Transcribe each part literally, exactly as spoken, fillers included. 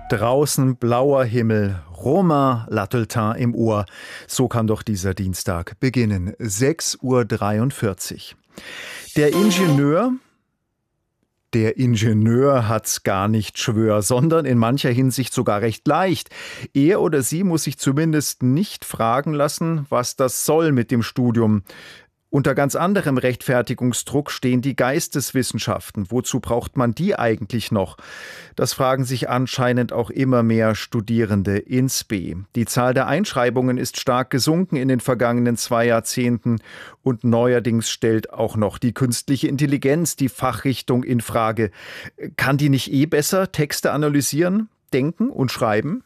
Draußen blauer Himmel, Romain Lateltin im Ohr. So kann doch dieser Dienstag beginnen. sechs Uhr dreiundvierzig. Der Ingenieur, der Ingenieur hat's gar nicht schwör, sondern in mancher Hinsicht sogar recht leicht. Er oder sie muss sich zumindest nicht fragen lassen, was das soll mit dem Studium. Unter ganz anderem Rechtfertigungsdruck stehen die Geisteswissenschaften. Wozu braucht man die eigentlich noch? Das fragen sich anscheinend auch immer mehr Studierende ins B. Die Zahl der Einschreibungen ist stark gesunken in den vergangenen zwei Jahrzehnten und neuerdings stellt auch noch die künstliche Intelligenz die Fachrichtung in Frage. Kann die nicht eh besser Texte analysieren, denken und schreiben?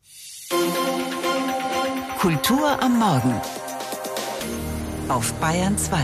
Kultur am Morgen auf Bayern zwei.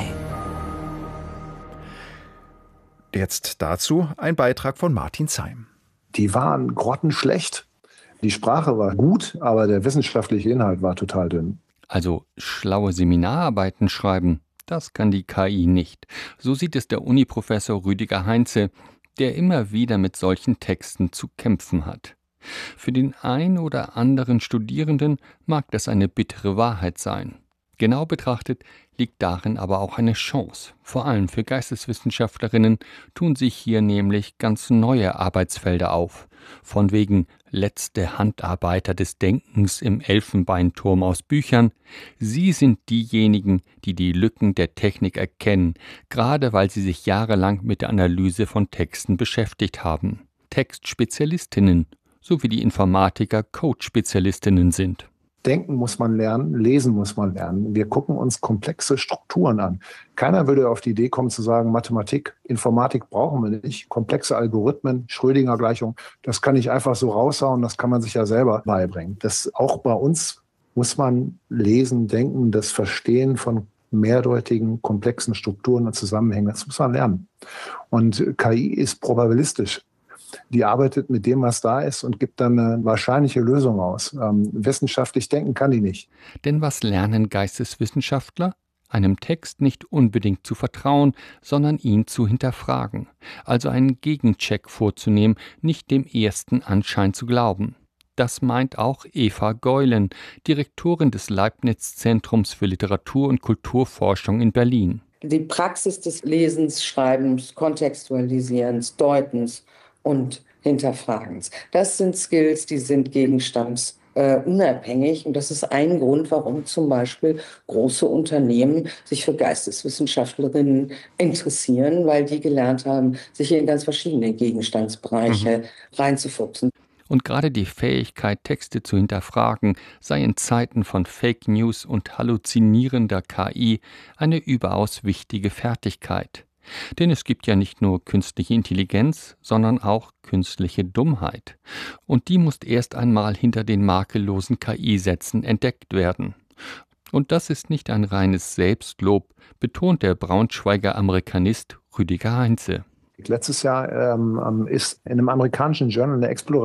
Jetzt dazu ein Beitrag von Martin Zeim. Die waren grottenschlecht. Die Sprache war gut, aber der wissenschaftliche Inhalt war total dünn. Also schlaue Seminararbeiten schreiben, das kann die K I nicht. So sieht es der Uni-Professor Rüdiger Heinze, der immer wieder mit solchen Texten zu kämpfen hat. Für den ein oder anderen Studierenden mag das eine bittere Wahrheit sein. Genau betrachtet liegt darin aber auch eine Chance. Vor allem für Geisteswissenschaftlerinnen tun sich hier nämlich ganz neue Arbeitsfelder auf. Von wegen letzte Handarbeiter des Denkens im Elfenbeinturm aus Büchern. Sie sind diejenigen, die die Lücken der Technik erkennen, gerade weil sie sich jahrelang mit der Analyse von Texten beschäftigt haben. Textspezialistinnen, so wie die Informatiker Code-Spezialistinnen sind. Denken muss man lernen, lesen muss man lernen. Wir gucken uns komplexe Strukturen an. Keiner würde auf die Idee kommen zu sagen, Mathematik, Informatik brauchen wir nicht. Komplexe Algorithmen, Schrödinger-Gleichung, das kann ich einfach so raushauen, das kann man sich ja selber beibringen. Das, auch bei uns muss man lesen, denken, das Verstehen von mehrdeutigen, komplexen Strukturen und Zusammenhängen, das muss man lernen. Und K I ist probabilistisch. Die arbeitet mit dem, was da ist und gibt dann eine wahrscheinliche Lösung aus. Ähm, wissenschaftlich denken kann die nicht. Denn was lernen Geisteswissenschaftler? Einem Text nicht unbedingt zu vertrauen, sondern ihn zu hinterfragen. Also einen Gegencheck vorzunehmen, nicht dem ersten Anschein zu glauben. Das meint auch Eva Geulen, Direktorin des Leibniz-Zentrums für Literatur- und Kulturforschung in Berlin. Die Praxis des Lesens, Schreibens, Kontextualisierens, Deutens und Hinterfragens. Das sind Skills, die sind gegenstandsunabhängig. Äh, und das ist ein Grund, warum zum Beispiel große Unternehmen sich für Geisteswissenschaftlerinnen interessieren, weil die gelernt haben, sich in ganz verschiedene Gegenstandsbereiche mhm. reinzufuchsen. Und gerade die Fähigkeit, Texte zu hinterfragen, sei in Zeiten von Fake News und halluzinierender K I eine überaus wichtige Fertigkeit. Denn es gibt ja nicht nur künstliche Intelligenz, sondern auch künstliche Dummheit. Und die muss erst einmal hinter den makellosen K I-Sätzen entdeckt werden. Und das ist nicht ein reines Selbstlob, betont der Braunschweiger Amerikanist Rüdiger Heinze. Letztes Jahr ähm, ist in einem amerikanischen Journal eine Exploration